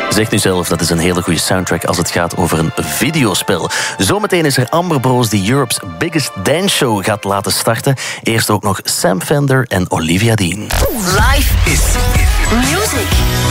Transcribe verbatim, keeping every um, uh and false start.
Zeg nu zelf, dat is een hele goede soundtrack als het gaat over een videospel. Zometeen is er Amber Bros die Europe's Biggest Dance Show gaat laten starten. Eerst ook nog Sam Fender en Olivia Dean. Life is music.